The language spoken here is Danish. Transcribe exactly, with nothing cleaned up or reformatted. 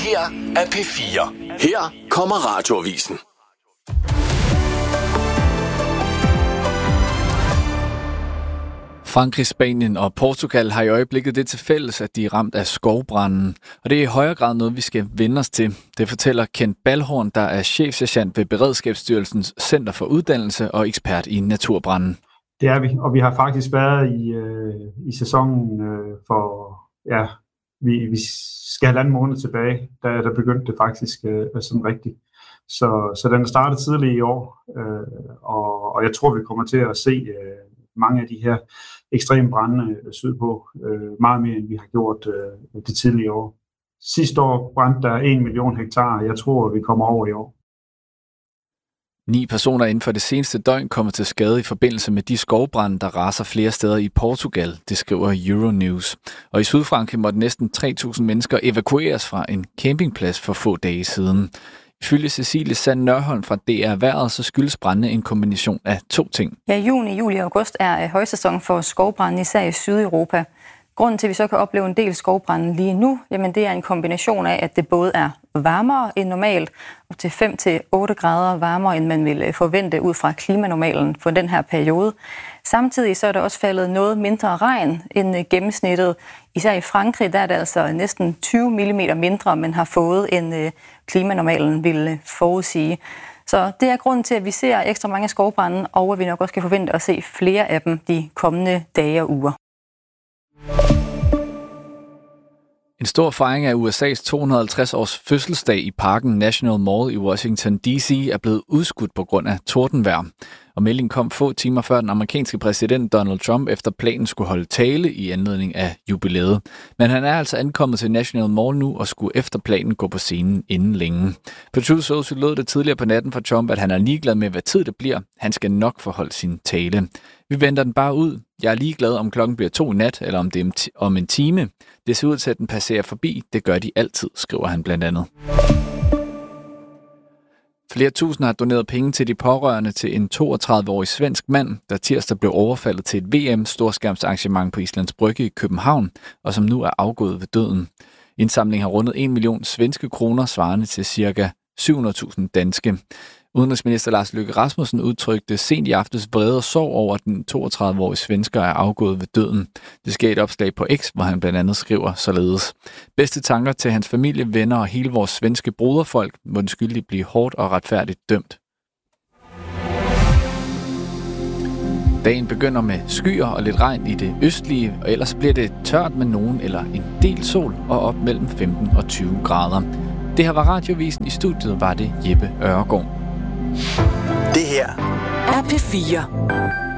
her er P fire. Her kommer Radioavisen. Frankrig, Spanien og Portugal har i øjeblikket det til fælles, at de er ramt af skovbranden. Og det er i højere grad noget, vi skal vende os til. Det fortæller Kent Balhorn, der er chefsergeant ved Beredskabsstyrelsens Center for Uddannelse og ekspert i naturbranden. Det er vi, og vi har faktisk været i, øh, i sæsonen øh, for, ja, vi, vi skal have halvanden måned tilbage, der, der begyndte det faktisk øh, sådan rigtigt. Så, så den startede tidligt i år, øh, og, og jeg tror, vi kommer til at se øh, mange af de her ekstreme brande sydpå, øh, meget mere end vi har gjort øh, det tidlige år. Sidste år brændte der en million hektar, jeg tror, vi kommer over i år. Ni personer inden for det seneste døgn kommer til skade i forbindelse med de skovbrande, der raser flere steder i Portugal, det skriver Euronews. Og i Sydfrankrig måtte næsten tre tusind mennesker evakueres fra en campingplads for få dage siden. Ifølge Cecilie Sand Nørholm fra D R Vejret, så skyldes brandene en kombination af to ting. Ja, juni, juli og august er højsæson for skovbrande, især i Sydeuropa. Grunden til, at vi så kan opleve en del skovbrande lige nu, jamen det er en kombination af, at det både er varmere end normalt, op til fem til otte grader varmere, end man ville forvente ud fra klimanormalen for den her periode. Samtidig så er der også faldet noget mindre regn end gennemsnittet. Især i Frankrig, der er det altså næsten tyve millimeter mindre, man har fået, end klimanormalen ville forudsige. Så det er grunden til, at vi ser ekstra mange skovbrande, og at vi nok også kan forvente at se flere af dem de kommende dage og uger. En stor fejring af U S A's to hundrede og halvtreds års fødselsdag i parken National Mall i Washington D C er blevet udskudt på grund af tordenvejr. Og meldingen kom få timer før den amerikanske præsident Donald Trump efter planen skulle holde tale i anledning af jubilæet. Men han er altså ankommet til National Mall nu og skulle efter planen gå på scenen inden længe. På Truth Social lød det tidligere på natten fra Trump, at han er ligeglad med, hvad tid det bliver. Han skal nok forholde sin tale. Vi venter den bare ud. Jeg er ligeglad, om klokken bliver to i nat, eller om det er om en time. Det ser ud til, at den passerer forbi. Det gør de altid, skriver han blandt andet. Flere tusinder har doneret penge til de pårørende til en toogtredive-årig svensk mand, der tirsdag blev overfaldet til et V M-storskærmsarrangement på Islands Brygge i København, og som nu er afgået ved døden. Indsamlingen har rundet en million svenske kroner, svarende til ca. syv hundrede tusind danske. Udenrigsminister Lars Løkke Rasmussen udtrykte sent i aftes vrede og sorg over, at den toogtredive-årige svensker er afgået ved døden. Det sker et opslag på X, hvor han blandt andet skriver således: bedste tanker til hans familie, venner og hele vores svenske broderfolk, må den skyldige blive hårdt og retfærdigt dømt. Dagen begynder med skyer og lidt regn i det østlige, og ellers bliver det tørt med nogen eller en del sol og op mellem femten og tyve grader. Det her var Radioavisen. I studiet var det Jeppe Øregård. Det her er P fire.